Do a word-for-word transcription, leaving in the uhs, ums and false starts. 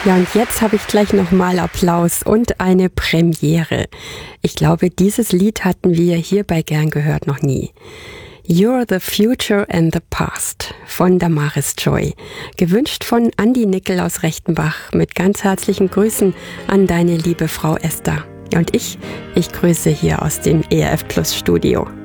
Ja, und jetzt habe ich gleich nochmal Applaus und eine Premiere. Ich glaube, dieses Lied hatten wir hier bei Gern gehört noch nie. You're the Future and the Past von Damaris Joy. Gewünscht von Andi Nickel aus Rechtenbach mit ganz herzlichen Grüßen an deine liebe Frau Esther. Und ich, ich grüße hier aus dem E R F Plus Studio.